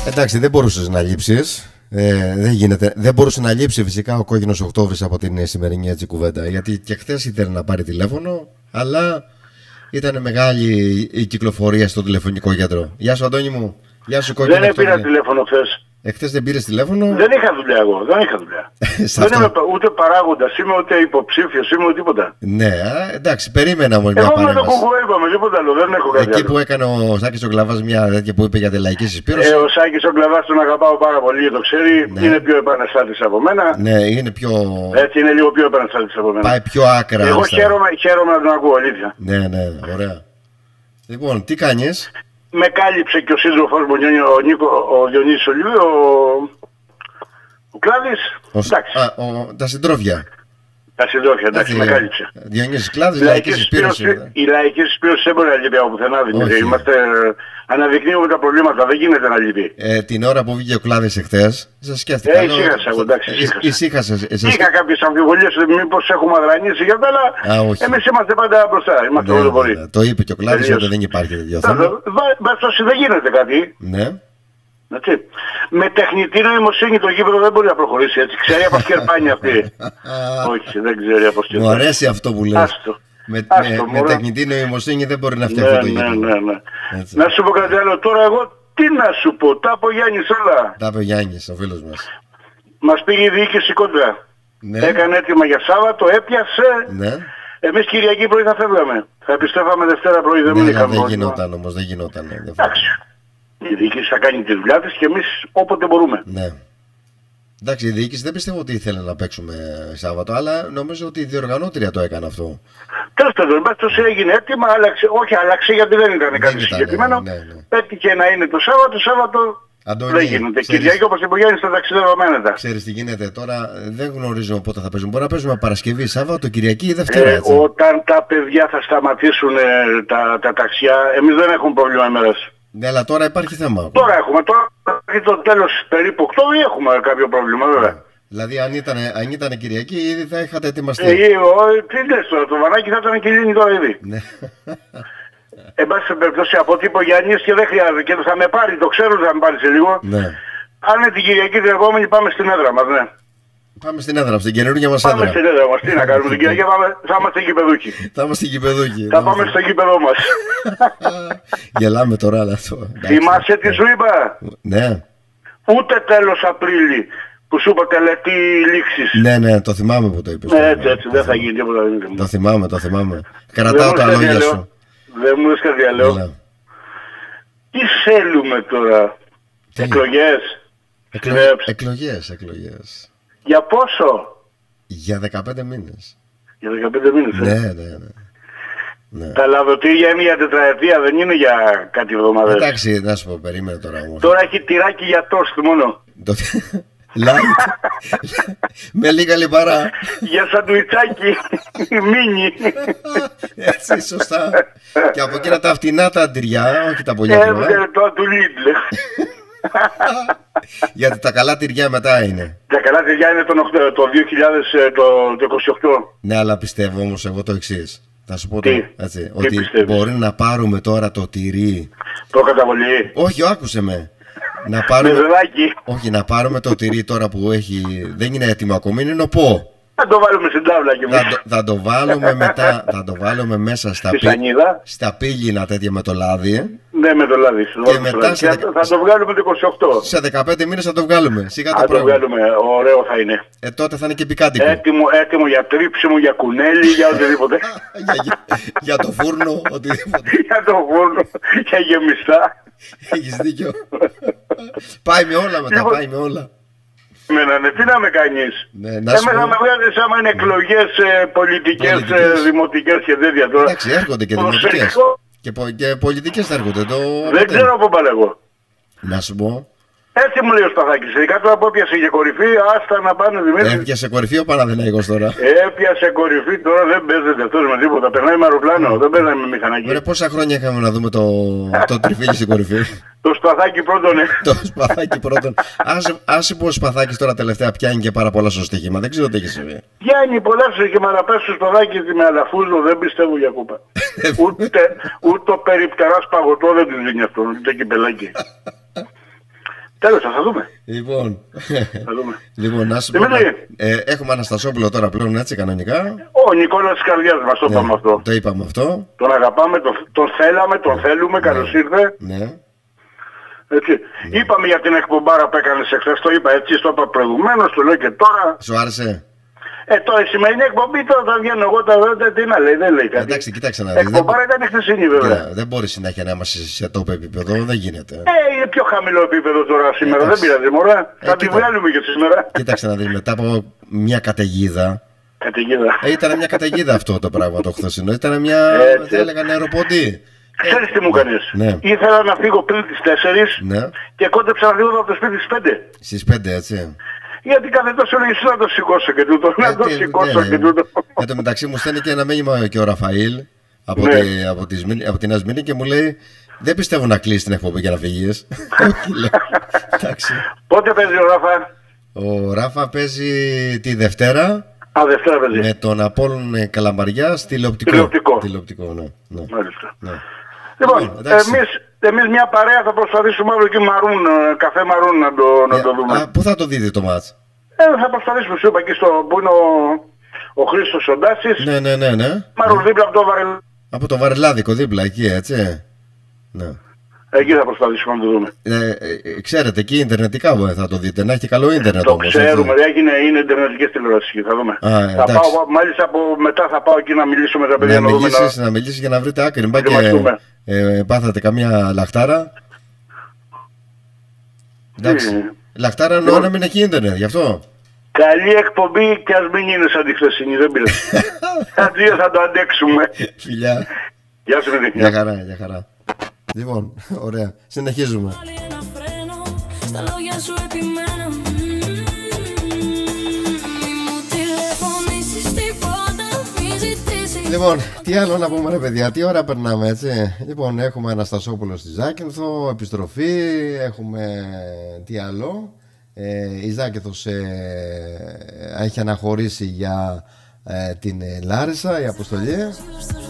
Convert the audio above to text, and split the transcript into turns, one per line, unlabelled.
Εντάξει, δεν μπορούσες να λείψεις. Δεν γίνεται. Δεν μπορούσε να λείψει φυσικά ο κόκκινος Οκτώβρης από την σημερινή έτσι κουβέντα. Γιατί και χθες ήθελε να πάρει τηλέφωνο, αλλά ήταν μεγάλη η κυκλοφορία στο τηλεφωνικό κέντρο. Γεια σου, Αντώνη μου. Γεια σου, κόκκινο Οκτώβρη.
Δεν πήρα τηλέφωνο χθες.
Χθες δεν πήρες τηλέφωνο.
Δεν είχα δουλειά εγώ. Δεν είμαι ούτε παράγοντας, είμαι ούτε υποψήφιος, είμαι ούτε τίποτα.
Ναι, εντάξει, περίμενα μόνο μια
παρέμβαση. Εγώ με
παρέμβαση.
το κουκουέ είπαμε, τίποτα άλλο, δεν έχω κάτι.
Εκεί που έκανε ο Σάκης ο Γκλαβάς μια τέτοια που είπε για τη λαϊκή συσπήρωση.
Ο Σάκης ο Γκλαβάς τον αγαπάω πάρα πολύ, το ξέρει. Ναι. Είναι πιο επαναστάτης από μένα.
Ναι, είναι πιο.
Έτσι είναι λίγο πιο επαναστάτης από μένα.
Πάει πιο άκρα.
Εγώ χαίρομαι να τον ακούω, αλήθεια.
Ναι, ωραία. Λοιπόν, τι κάνεις?
Με κάλυψε και ο σύντροφος μου, ο Διονύσης ο Κλάδης.
Τα συντρόφια.
Τα συντρόφια, εντάξει, με κάλυψε.
Διονύσης Κλάδης, λαϊκή συσπήρωση.
Η λαϊκή συσπήρωση δεν μπορεί να λείπει από πουθενά. Αναδεικνύουμε τα προβλήματα, δεν γίνεται να λείπει.
Την ώρα που βγήκε ο Κλάδης εχθές, σας σκέφτηκα.
Ησύχασα εγώ, εντάξει.
Ησύχασες.
Είχα κάποιες αμφιβολίες μήπως έχουμε αδρανήσει για αυτά, αλλά εμείς είμαστε πάντα μπροστά. Είμαστε πρωτοποροί.
Το είπε και ο Κλάδης ότι δεν υπάρχει τέτοιο θέμα.
Δεν γίνεται κάτι.
Ναι.
Έτσι. Με τεχνητή νοημοσύνη το γήπεδο δεν μπορεί να προχωρήσει έτσι. Ξέρει από σκερπάνια αυτή. Όχι, δεν ξέρει από σκερπάνια.
Μου αρέσει αυτό που λες. Με τεχνητή νοημοσύνη δεν μπορεί να φτιάξει το γήπεδο.
Ναι. Να σου πω κάτι άλλο. Τώρα εγώ τι να σου πω. Τα είπε ο Γιάννης όλα.
Τα είπε ο Γιάννης, ο φίλος μας.
Μας πήγε η διοίκηση κόντρα. Ναι. Έκανε έτοιμα για Σάββατο, έπιασε.
Ναι.
Εμείς Κυριακή πρωί θα φεύγαμε. Θα επιστρέφαμε Δευτέρα πρωί.
Δεν γινόταν όμως, δεν γινόταν.
Εντάξει. Η διοίκηση θα κάνει τη δουλειά της και εμείς όποτε μπορούμε.
Ναι. Εντάξει, η διοίκηση δεν πιστεύω ότι ήθελε να παίξουμε Σάββατο, αλλά νομίζω ότι η διοργανώτρια το έκανε αυτό.
Τέλος πάντων, έγινε έτοιμα, άλλαξε γιατί δεν ήταν κάτι συγκεκριμένο.
Ναι.
Πέτυχε να είναι το Σάββατο.
Αντώνη,
δεν γίνεται. Κυριακή όπως είπε ο Γιάννης θα ταξιδεύαμε.
Ξέρεις τι γίνεται τώρα, δεν γνωρίζουμε πότε θα παίζουμε. Μπορεί να παίζουμε Παρασκευή, Σάββατο, Κυριακή ή Δευτέρα.
Όταν τα παιδιά θα σταματήσουν τα ταξιά, εμείς δεν έχουμε πρόβλημα ημέρας.
Ναι, αλλά τώρα υπάρχει θέμα.
Τώρα το τέλος περίπου Οκτώβρη έχουμε κάποιο πρόβλημα βέβαια.
Δηλαδή αν ήταν Κυριακή ήδη θα είχατε ετοιμαστεί.
Τι λες τώρα, το βανάκι θα ήταν κυλίνι τώρα ήδη.
Ναι.
Εν πάση περιπτώσει από τύπο Γιάννης και δεν χρειάζεται και θα με πάρει, το ξέρω ότι θα με πάρει σε λίγο.
Ναι.
Αν είναι την Κυριακή την επόμενη πάμε στην έδρα μας, ναι.
Πάμε στην έδρα, στην καινούργια μας έδρα.
Πάμε στην έδρα μας, τι να κάνουμε την Κυριακή, θα είμαστε γηπεδούκοι.
Θα
πάμε στο γήπεδό μας.
Γελάμε τώρα, αλλά αυτό.
Θυμάσαι τι σου είπα?
Ναι.
Ούτε τέλος Απρίλη που σου είπα τελετή λήξης.
Ναι, το θυμάμαι που το είπες.
Έτσι, δεν θα γίνει τίποτα.
Το θυμάμαι. Κρατάω τα λόγια σου.
Δεν μου λες κάτι άλλο. Τι θέλουμε τώρα?
Εκλογές.
Για πόσο?
Για 15 μήνες.
Για 15 μήνες,
Ναι.
Τα λαδωτήρια είναι για τετραετία, δεν είναι για κάτι εβδομάδες.
Εντάξει, να σου πω, περίμενε τώρα όμως.
Τώρα έχει τυράκι για τόστ μόνο.
Light. Με λίγα λιπαρά.
Για σαντουιτσάκι. Μίνι.
Έτσι, σωστά. Και από εκείνα τα φτηνά τα τυριά, όχι τα πολύ ακριβά.
Το του Lidl.
Γιατί τα καλά τυριά μετά είναι.
Τα καλά τυριά είναι το 2028.
Ναι, αλλά πιστεύω όμως εγώ το εξής. Θα σου πω
έτσι,
ότι μπορεί να πάρουμε τώρα το τυρί.
Προκαταβολή.
Όχι, άκουσε με. Να πάρουμε το τυρί τώρα που δεν είναι έτοιμο ακόμη, είναι νοπό.
Θα το βάλουμε στην τάβλα και μετά.
Θα το βάλουμε μετά, θα το βάλουμε μέσα στα πύληνα τέτοια με το λάδι.
Ναι, με το λάδι.
Και μετά
θα το βγάλουμε το 28.
Σε 15 μήνες θα το βγάλουμε.
Θα το βγάλουμε, ωραίο θα είναι.
Τότε θα είναι και πικάντικο.
Έτοιμο για τρίψιμο, για κουνέλι, για οτιδήποτε.
Για το φούρνο, οτιδήποτε.
Για το φούρνο, για γεμιστά.
Έχεις δίκιο. Πάει με όλα μετά, πάει με όλα.
Τι να με κάνεις. Θα με βγάλεις άμα είναι εκλογές πολιτικές, δημοτικές και τέτοια τώρα.
Εντάξει, έρχονται και δημοτικές. Και πολιτικές θα έρχονται.
Δεν ξέρω από πάλι εγώ.
Να σου πω.
Έτσι μου λέει ο Σπαθάκης. Ειδικά τώρα που έπιασε και κορυφή, άστα να πάνε Δημήτρη.
Έπιασε κορυφή ο Παναθηναϊκός τώρα.
Έπιασε κορυφή, τώρα δεν παίζεται αυτός με τίποτα. Περνάει με αεροπλάνο, δεν παίζανε με μηχανάκι.
Ωραία, πόσα χρόνια είχαμε να δούμε το τριφύλι στην κορυφή.
Το Σπαθάκι πρώτον,
Το Σπαθάκι πρώτον. Άσε που ο Σπαθάκης τώρα τελευταία πιάνει και πάρα πολλά στο στοίχημα. Δεν ξέρω τι έχει συμβεί.
Πιάνει πολλά στοίχημα να πέσει στο Σπαθάκι με αλαφούζο, δεν πιστεύω για κούπα. Ούτε το περιπτεράς παγωτό δεν του δίνει αυτό, ούτε κυπελάκι. Τέλος, θα δούμε.
Λοιπόν,
Θα δούμε.
λοιπόν, να σου πω. Έχουμε Αναστασόπουλο τώρα πλέον, έτσι, κανονικά.
Ο Νικόλας της καρδιάς μας, το είπαμε αυτό.
Το είπαμε αυτό.
Τον αγαπάμε, τον θέλαμε, τον θέλουμε, καλώς ήρθε.
Ναι.
Έτσι. Είπαμε για την εκπομπάρα που έκανες εχθές, το είπα έτσι, το είπα προηγουμένως, το λέω και τώρα.
Σου άρεσε?
Τώρα η σημερινή εκπομπή τώρα θα βγαίνω εγώ, τι να λέει, δεν λέει κάτι.
Εντάξει, κοίταξε να δεις.
Εκπομπάρα ήταν η χθεσινή βέβαια.
Δεν μπορεί συνέχεια να είμαστε σε τόπο επίπεδο, δεν γίνεται.
Είναι πιο χαμηλό επίπεδο τώρα σήμερα, δεν πειράζει μωρά. Θα τη βγάλουμε και σήμερα.
Κοίταξε να δεις, μετά από μια καταιγίδα. Ήταν μια καταιγίδα αυτό το πράγμα το χθεσινό. Ήταν μια, θα έλεγα, νεροποντή.
Ξέρεις τι μου έκανες?
Ναι.
Ήθελα να φύγω πριν τις 4
ναι.
και κόντεψα να φύγω από το σπίτι στις 5.
Στις 5 έτσι.
Γιατί κάθε τόσο λέγεις να το σηκώσω και τούτο, να το σηκώσω και τούτο.
Εν τω μεταξύ μου στέλνει και ένα μήνυμα και ο Ραφαήλ από την Ασμήνη και μου λέει δεν πιστεύω να κλείσει την εκπομπή για να φύγεις.
Πότε παίζει ο Ράφα?
Ο Ράφα παίζει τη Δευτέρα.
Δευτέρα παίζει.
Με τον Απόλλων Καλαμαριάς τηλεοπτικό. Τηλεοπτικό, ναι.
Μάλιστα.
Ναι.
Λοιπόν, εμείς μια παρέα θα προσπαθήσουμε αύριο εκεί καφέ Μαρούν να το δούμε.
Πού θα το δείτε το μάτς?
Θα προσπαθήσουμε, σου είπα, εκεί που είναι ο Χρήστος ο Ντάσης.
Ναι.
Μαρούν δίπλα από το Βαρελάδικο.
Από το Βαρελάδικο δίπλα, εκεί, έτσι. Ναι.
Εκεί θα προσπαθήσουμε να το δούμε.
Ξέρετε, εκεί ιντερνετικά θα το δείτε, να έχει καλό ίντερνετ
το
όμως.
Το ξέρουμε, είναι ιντερνετικές τηλεοράσεις εκεί, θα δούμε. Μάλιστα μετά θα πάω εκεί να μιλήσω με τα παιδιά.
Να μιλήσεις για να βρείτε άκρη. Μπα και πάθατε καμιά λαχτάρα. Εντάξει. Λαχτάρα εννοώ να μην έχει ίντερνετ, γι' αυτό.
Καλή εκπομπή και ας μην είναι σαν τη χθεσινή, δεν πειράζει. Αντίο θα το αντέξουμε.
Φιλιά.
Γεια σου, παιδιά.
Για χαρά, για χαρά. Λοιπόν, ωραία. Συνεχίζουμε. Λοιπόν, τι άλλο να πούμε ρε παιδιά, τι ώρα περνάμε έτσι. Λοιπόν, έχουμε Αναστασόπουλο στη Ζάκυνθο, επιστροφή, έχουμε τι άλλο. Η Ζάκυνθος έχει αναχωρήσει για την Λάρισα, η αποστολή.